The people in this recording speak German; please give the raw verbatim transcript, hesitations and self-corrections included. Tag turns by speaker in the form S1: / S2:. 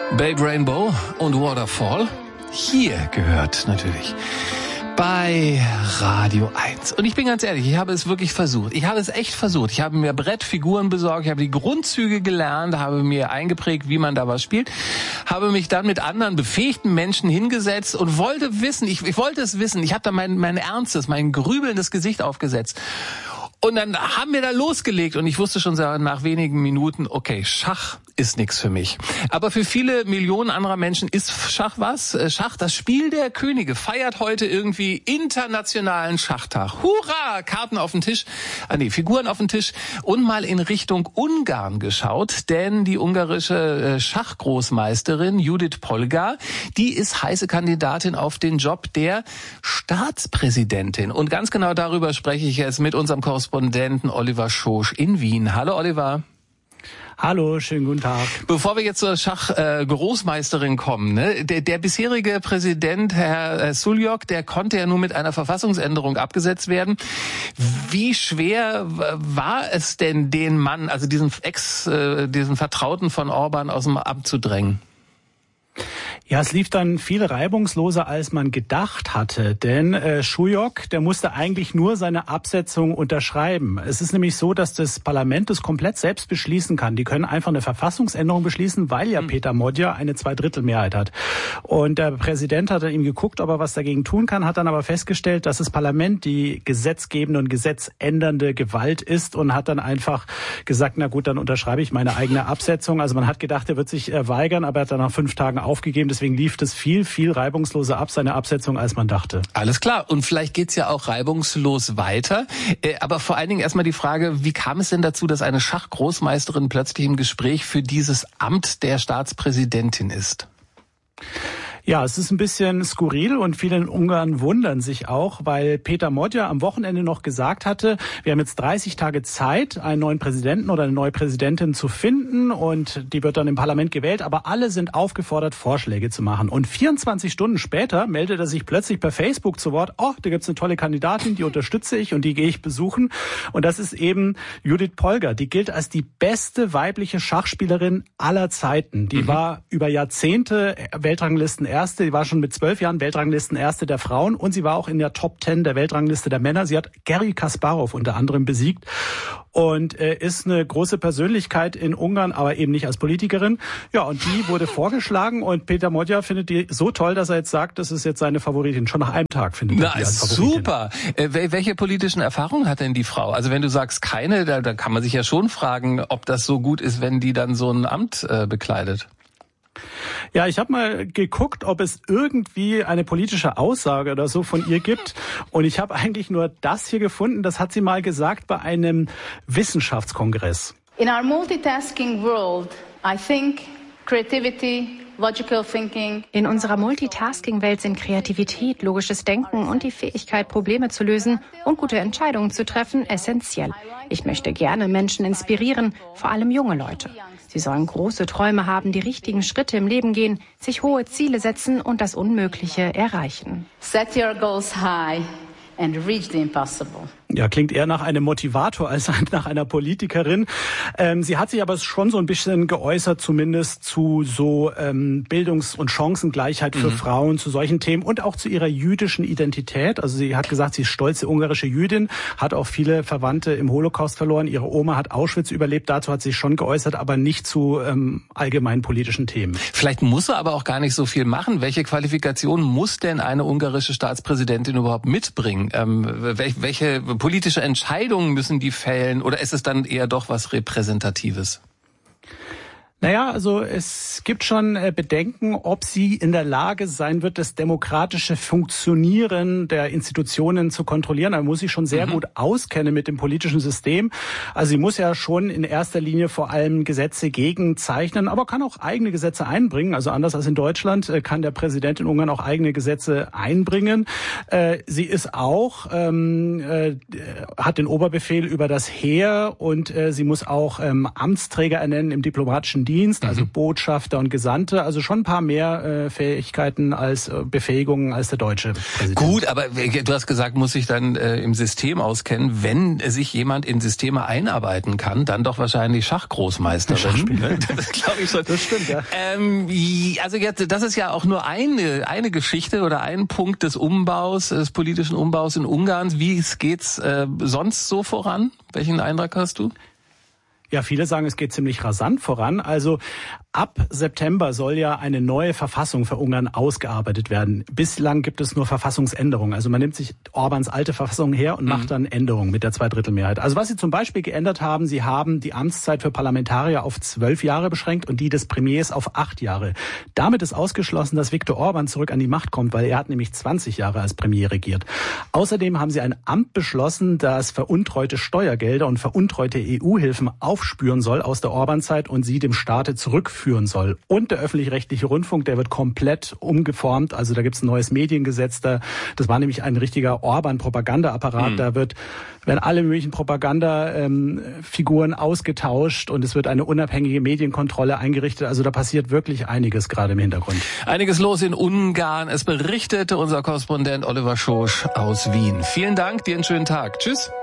S1: Babe Rainbow und Waterfall. Hier gehört natürlich bei Radio eins. Und ich bin ganz ehrlich, ich habe es wirklich versucht. Ich habe es echt versucht. Ich habe mir Brettfiguren besorgt, ich habe die Grundzüge gelernt, habe mir eingeprägt, wie man da was spielt, habe mich dann mit anderen befähigten Menschen hingesetzt und wollte wissen, ich, ich wollte es wissen. Ich habe da mein, mein ernstes, mein grübelndes Gesicht aufgesetzt. Und dann haben wir da losgelegt und ich wusste schon nach wenigen Minuten, okay, Schach ist nichts für mich. Aber für viele Millionen anderer Menschen ist Schach was? Schach, das Spiel der Könige, feiert heute irgendwie internationalen Schachtag. Hurra! Karten auf den Tisch, ah nee, Figuren auf den Tisch und mal in Richtung Ungarn geschaut, denn die ungarische Schachgroßmeisterin Judith Polgar, die ist heiße Kandidatin auf den Job der Staatspräsidentin. Und ganz genau darüber spreche ich jetzt mit unserem Korrespondenten Oliver Schosch in Wien. Hallo Oliver.
S2: Hallo, schönen guten Tag.
S1: Bevor wir jetzt zur Schach-Großmeisterin äh, kommen, ne, der, der bisherige Präsident, Herr äh, Suljok, der konnte ja nur mit einer Verfassungsänderung abgesetzt werden. Wie schwer war es denn, den Mann, also diesen Ex, äh, diesen Vertrauten von Orban aus dem Amt zu drängen?
S2: Ja, es lief dann viel reibungsloser, als man gedacht hatte, denn äh, Suljok, der musste eigentlich nur seine Absetzung unterschreiben. Es ist nämlich so, dass das Parlament das komplett selbst beschließen kann. Die können einfach eine Verfassungsänderung beschließen, weil ja mhm. Peter Modja eine Zweidrittelmehrheit hat. Und der Präsident hat dann ihm geguckt, ob er was dagegen tun kann, hat dann aber festgestellt, dass das Parlament die gesetzgebende und gesetzändernde Gewalt ist und hat dann einfach gesagt, na gut, dann unterschreibe ich meine eigene Absetzung. Also man hat gedacht, er wird sich äh, weigern, aber er hat dann nach fünf Tagen aufgegeben. Deswegen lief das viel, viel reibungsloser ab, seine Absetzung, als man dachte.
S1: Alles klar. Und vielleicht geht's ja auch reibungslos weiter. Aber vor allen Dingen erstmal die Frage, wie kam es denn dazu, dass eine Schachgroßmeisterin plötzlich im Gespräch für dieses Amt der Staatspräsidentin ist?
S2: Ja, es ist ein bisschen skurril und viele in Ungarn wundern sich auch, weil Peter Modja am Wochenende noch gesagt hatte, wir haben jetzt dreißig Tage Zeit, einen neuen Präsidenten oder eine neue Präsidentin zu finden und die wird dann im Parlament gewählt, aber alle sind aufgefordert, Vorschläge zu machen. Und vierundzwanzig Stunden später meldet er sich plötzlich per Facebook zu Wort, oh, da gibt's eine tolle Kandidatin, die unterstütze ich und die gehe ich besuchen. Und das ist eben Judith Polgar, die gilt als die beste weibliche Schachspielerin aller Zeiten. Die mhm. war über Jahrzehnte Weltranglisten Erste, die war schon mit zwölf Jahren Weltranglistenerste der Frauen und sie war auch in der Top Ten der Weltrangliste der Männer. Sie hat Garry Kasparov unter anderem besiegt und äh, ist eine große Persönlichkeit in Ungarn, aber eben nicht als Politikerin. Ja, und die wurde vorgeschlagen und Peter Modja findet die so toll, dass er jetzt sagt, das ist jetzt seine Favoritin. Schon nach einem Tag findet er die als Favoritin.
S1: Super. Äh, welche politischen Erfahrungen hat denn die Frau? Also wenn du sagst keine, da, da kann man sich ja schon fragen, ob das so gut ist, wenn die dann so ein Amt äh, bekleidet.
S2: Ja, ich habe mal geguckt, ob es irgendwie eine politische Aussage oder so von ihr gibt. Und ich habe eigentlich nur das hier gefunden, das hat sie mal gesagt bei einem Wissenschaftskongress.
S3: In our multitasking world, I think creativity, logical thinking.
S4: In unserer Multitasking-Welt sind Kreativität, logisches Denken und die Fähigkeit, Probleme zu lösen und gute Entscheidungen zu treffen, essentiell. Ich möchte gerne Menschen inspirieren, vor allem junge Leute. Sie sollen große Träume haben, die richtigen Schritte im Leben gehen, sich hohe Ziele setzen und das Unmögliche erreichen.
S3: Set your goals high and reach the impossible.
S2: Ja, klingt eher nach einem Motivator als nach einer Politikerin. Ähm, sie hat sich aber schon so ein bisschen geäußert, zumindest zu so ähm, Bildungs- und Chancengleichheit für mhm. Frauen, zu solchen Themen und auch zu ihrer jüdischen Identität. Also sie hat gesagt, sie ist stolze ungarische Jüdin, hat auch viele Verwandte im Holocaust verloren. Ihre Oma hat Auschwitz überlebt. Dazu hat sie sich schon geäußert, aber nicht zu ähm, allgemeinen politischen Themen.
S1: Vielleicht muss er aber auch gar nicht so viel machen. Welche Qualifikationen muss denn eine ungarische Staatspräsidentin überhaupt mitbringen? Ähm, welche, welche politische Entscheidungen müssen die fällen oder ist es dann eher doch was Repräsentatives?
S2: Naja, also es gibt schon Bedenken, ob sie in der Lage sein wird, das demokratische Funktionieren der Institutionen zu kontrollieren. Da muss sie schon sehr mhm. gut auskennen mit dem politischen System. Also sie muss ja schon in erster Linie vor allem Gesetze gegenzeichnen, aber kann auch eigene Gesetze einbringen. Also anders als in Deutschland kann der Präsident in Ungarn auch eigene Gesetze einbringen. Sie ist auch, ähm, äh, hat den Oberbefehl über das Heer und äh, sie muss auch ähm, Amtsträger ernennen im diplomatischen Dienst. Dienst, also
S1: mhm.
S2: Botschafter und Gesandte, also schon ein paar mehr äh, Fähigkeiten als äh, Befähigungen als der deutsche Präsident.
S1: Gut, aber du hast gesagt, muss sich dann äh, im System auskennen. Wenn sich jemand in Systeme einarbeiten kann, dann doch wahrscheinlich Schachgroßmeisterin. Ne? Das glaube ich schon.
S2: Das stimmt, ja.
S1: Ähm, also jetzt, das ist ja auch nur eine eine Geschichte oder ein Punkt des Umbaus, des politischen Umbaus in Ungarn. Wie geht's äh, sonst so voran? Welchen Eindruck hast du?
S2: Ja, viele sagen, es geht ziemlich rasant voran. Also ab September soll ja eine neue Verfassung für Ungarn ausgearbeitet werden. Bislang gibt es nur Verfassungsänderungen. Also man nimmt sich Orbáns alte Verfassung her und mhm. macht dann Änderungen mit der Zweidrittelmehrheit. Also was sie zum Beispiel geändert haben, sie haben die Amtszeit für Parlamentarier auf zwölf Jahre beschränkt und die des Premiers auf acht Jahre. Damit ist ausgeschlossen, dass Viktor Orbán zurück an die Macht kommt, weil er hat nämlich zwanzig Jahre als Premier regiert. Außerdem haben sie ein Amt beschlossen, das veruntreute Steuergelder und veruntreute E U-Hilfen aufspüren soll aus der Orbán-Zeit und sie dem Staate zurückführen soll. Und der öffentlich-rechtliche Rundfunk, der wird komplett umgeformt. Also da gibt es ein neues Mediengesetz. Da, das war nämlich ein richtiger Orbán-Propagandaapparat. Mhm. Da wird, werden alle möglichen Propagandafiguren ähm, ausgetauscht und es wird eine unabhängige Medienkontrolle eingerichtet. Also da passiert wirklich einiges gerade im Hintergrund.
S1: Einiges los in Ungarn. Es berichtete unser Korrespondent Oliver Schosch aus Wien. Vielen Dank, dir einen schönen Tag. Tschüss.